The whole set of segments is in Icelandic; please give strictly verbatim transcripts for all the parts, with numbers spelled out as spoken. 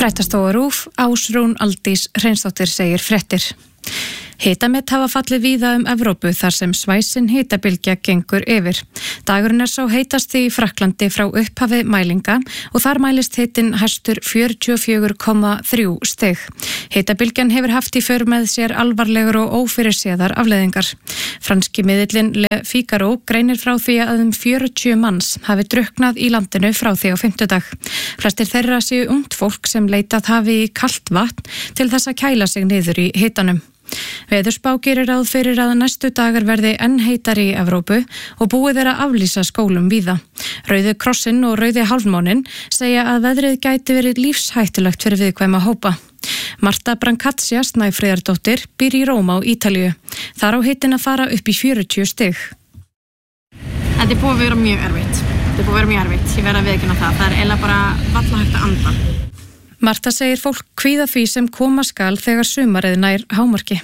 Fréttastofa RÚV, Ásrún Aldís Hreinsdóttir segir fréttir. Hitamet hafa fallið víða um Evrópu þar sem svæsin hitabylgja gengur yfir. Dagurinn er sá heitasti í Frakklandi frá upphafi mælinga og þar mælist hitinn hæstur fjörutíu og fjögur komma þrjú stig. Hitabylgjan hefur haft í för með sér alvarlegur og ófyrirséðar afleiðingar. Franski miðillinn Le Figaro greinir frá því að um fjörutíu manns hafi drukknað í landinu frá því á fimmtudag. Flestir þeirra séu ungt fólk sem leitað hafi í kalt vatn til þess að kæla sig niður í hitanum. Veðurspá gerir ráð fyrir að næstu dagar verði enn heitari í Evrópu og búið er að aflýsa skólum víða. Rauði krossinn og Rauði hálfmáninn segja að veðrið gæti verið lífshættulegt fyrir viðkvæma hópa. Marta Brancaccia Snæfríðardóttir býr í Róm á Ítalíu. Þar á hitinn að fara upp í fjörutíu stig. Þetta er búið að vera mjög erfitt. Þetta er búið að vera mjög erfitt. Ég verð að viðurkenna það. Það er eiginlega bara varla hægt að anda. Marta segir fólk kvíða því sem koma skal þegar sumarið nær hámarki.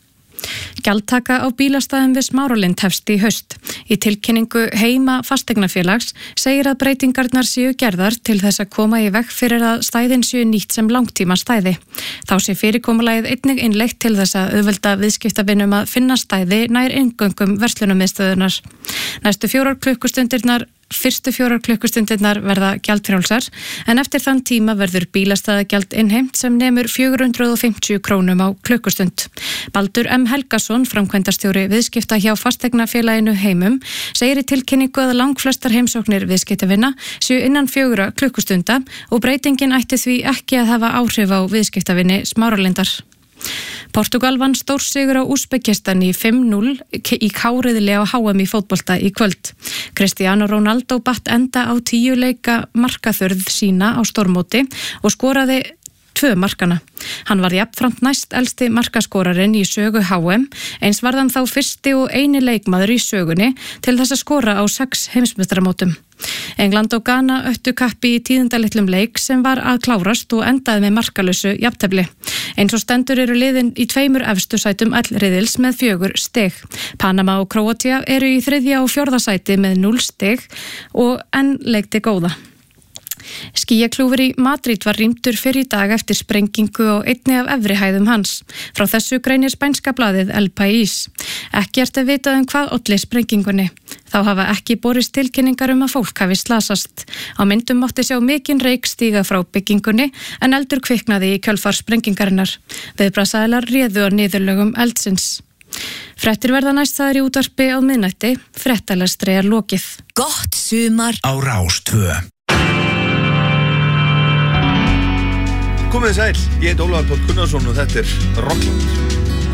Gjaldtaka á bílastæðum við Smáralind hefst í haust. Í tilkynningu Heima fasteignafélags segir að breytingarnar séu gerðar til þess að koma í veg fyrir að stæðin séu nýtt sem langtíma stæði. Þá sé fyrirkomulagið einnig innleitt til þess að auðvelda viðskiptavinum að finna stæði nær inngöngum verslunarmiðstöðunar. Næstu fjórar klukkustundirnar Fyrstu fjórar klukkustundirnar verða gjaldfrjálsar en eftir þann tíma verður bílastæðagjald innheimt sem nemur fjögur hundruð og fimmtíu krónum á klukkustund. Baldur M. Helgason, framkvæmdastjóri viðskipta hjá fasteignafélaginu Heimum, segir í tilkynningu að langflestar heimsóknir viðskiptavina séu innan fjögurra klukkustunda og breytingin ætti því ekki að hafa áhrif á viðskiptavinni Smáralindar. Portugal vann stórsigur á Úsbekistan í fimm núll í káriðli á H M í fótbolta í kvöld. Cristiano Ronaldo batt enda á tíu leika markaþörð sína á stórmóti og skoraði tvö markana. Hann var jafnframt næst elsti markaskorarinn í sögu H M, eins var hann þá fyrsti og eini leikmaður í sögunni til þess að skora á sex heimsmeistaramótum. England og Ghana öttu kappi í tíðindalitlum leik sem var að klárast og endaði með markalausu jafntefli. Eins og stendur eru liðin í tveimur efstu sætum allriðils með fjögur stig. Panama og Króatía eru í þriðja og fjórða sæti með núll stig og enn leikti góða. Skýjakljúfur í Madrid var rýmdur fyrr í dag eftir sprengingu og einni af efri hæðum hans. Frá þessu greinir spænska blaðið El País. Ekki er að vitað um hvað olli sprengingunni. Þá hafa ekki borist tilkynningar um að fólk hafi slasast. Á myndum mátti sjá mikinn reyk stíga frá byggingunni en eldur kviknaði í kjölfar sprengingarinnar. Viðbragðsaðilar réðu á niðurlögum eldsins. Fréttir verða næstæðar í útvarpi á miðnætti. Fréttalestri er lokið. Gott sumar á Rás tvö. Komið sæl, ég heit Ólafur Páll Gunnarsson og þetta er Rockland.